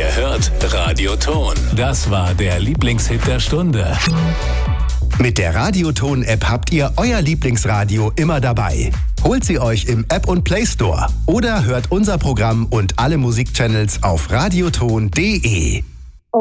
Ihr hört Radio Ton. Das war der Lieblingshit der Stunde. Mit der Radio Ton-App habt ihr euer Lieblingsradio immer dabei. Holt sie euch im App und Play Store oder hört unser Programm und alle Musikchannels auf radioton.de.